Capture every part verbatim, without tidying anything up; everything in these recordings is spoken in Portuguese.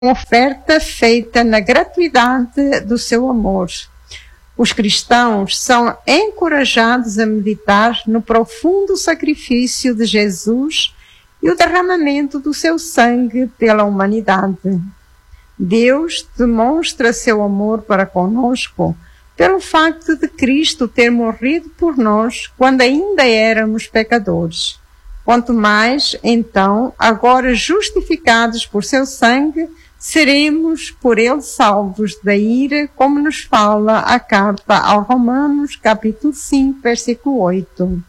oferta feita na gratuidade do seu amor. Os cristãos são encorajados a meditar no profundo sacrifício de Jesus e o derramamento do seu sangue pela humanidade. Deus demonstra seu amor para conosco pelo facto de Cristo ter morrido por nós quando ainda éramos pecadores. Quanto mais, então, agora justificados por seu sangue, seremos por ele salvos da ira, como nos fala a carta aos Romanos, capítulo cinco, versículo oito.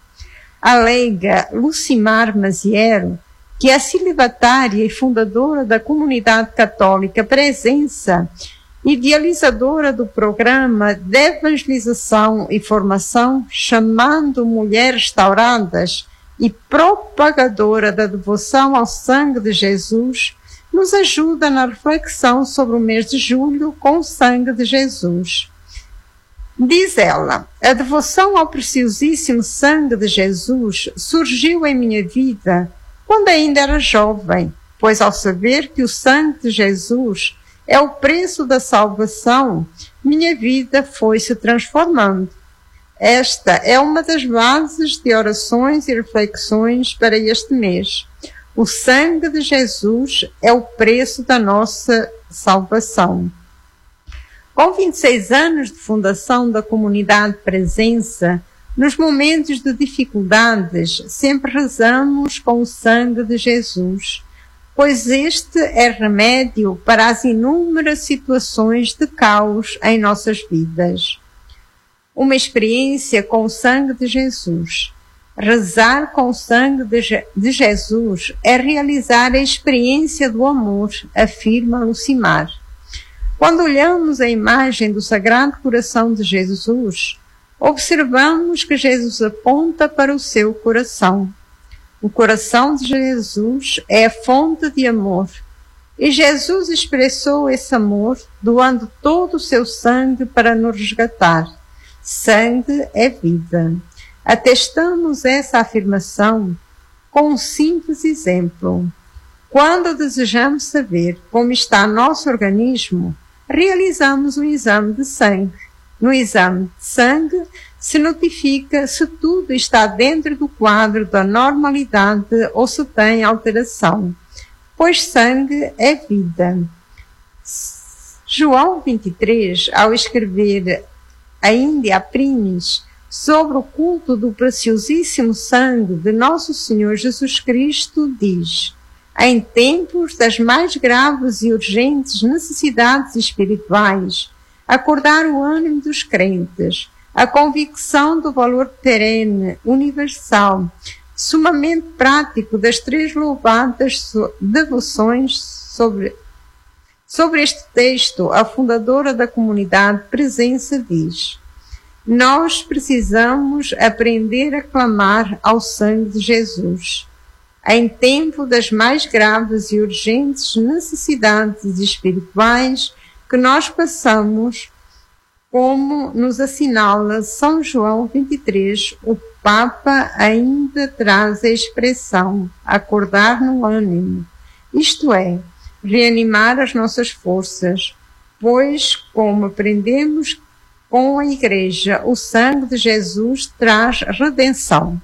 Alega Lucimar Maziero que a celibatária e fundadora da comunidade católica Presença, idealizadora do programa de evangelização e formação Chamando Mulheres Restauradas e propagadora da devoção ao sangue de Jesus, nos ajuda na reflexão sobre o mês de julho com o sangue de Jesus. Diz ela: a devoção ao preciosíssimo sangue de Jesus surgiu em minha vida quando ainda era jovem, pois ao saber que o sangue de Jesus é o preço da salvação, minha vida foi se transformando. Esta é uma das bases de orações e reflexões para este mês. O sangue de Jesus é o preço da nossa salvação. Com vinte e seis anos de fundação da comunidade Presença, nos momentos de dificuldades, sempre rezamos com o sangue de Jesus, pois este é remédio para as inúmeras situações de caos em nossas vidas. Uma experiência com o sangue de Jesus. Rezar com o sangue de, Je- de Jesus é realizar a experiência do amor, afirma Lucimar. Quando olhamos a imagem do Sagrado Coração de Jesus, observamos que Jesus aponta para o seu coração. O coração de Jesus é a fonte de amor, e Jesus expressou esse amor doando todo o seu sangue para nos resgatar. Sangue é vida. Atestamos essa afirmação com um simples exemplo. Quando desejamos saber como está nosso organismo, realizamos um exame de sangue. No exame de sangue, se notifica se tudo está dentro do quadro da normalidade ou se tem alteração, pois sangue é vida. João vinte e três, ao escrever ainda a Primes sobre o culto do preciosíssimo sangue de nosso Senhor Jesus Cristo, diz: em tempos das mais graves e urgentes necessidades espirituais, acordar o ânimo dos crentes, a convicção do valor perene, universal, sumamente prático das três louvadas devoções sobre, sobre este texto, a fundadora da comunidade Presença diz: nós precisamos aprender a clamar ao sangue de Jesus. Em tempo das mais graves e urgentes necessidades espirituais que nós passamos, como nos assinala São João vinte e três, o Papa ainda traz a expressão acordar no ânimo, isto é, reanimar as nossas forças, pois, como aprendemos com a Igreja, o sangue de Jesus traz redenção.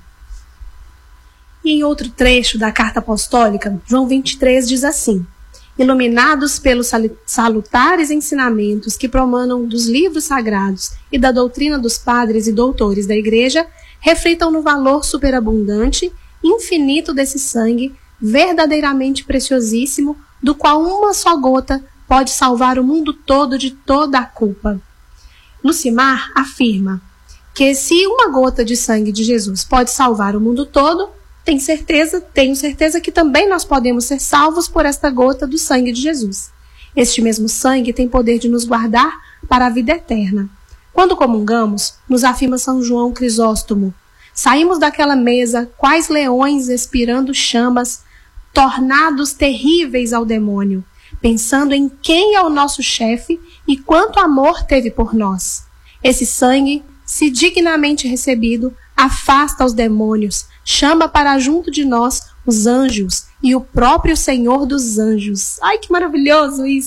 E em outro trecho da Carta Apostólica, João vinte e três diz assim: iluminados pelos salutares ensinamentos que promanam dos livros sagrados e da doutrina dos padres e doutores da Igreja, reflitam no valor superabundante, infinito desse sangue, verdadeiramente preciosíssimo, do qual uma só gota pode salvar o mundo todo de toda a culpa. Lucimar afirma que se uma gota de sangue de Jesus pode salvar o mundo todo, Tenho certeza, tenho certeza que também nós podemos ser salvos por esta gota do sangue de Jesus. Este mesmo sangue tem poder de nos guardar para a vida eterna. Quando comungamos, nos afirma São João Crisóstomo, saímos daquela mesa quais leões expirando chamas, tornados terríveis ao demônio, pensando em quem é o nosso chefe e quanto amor teve por nós. Esse sangue, se dignamente recebido, afasta os demônios, chama para junto de nós os anjos e o próprio Senhor dos anjos. Ai, que maravilhoso isso!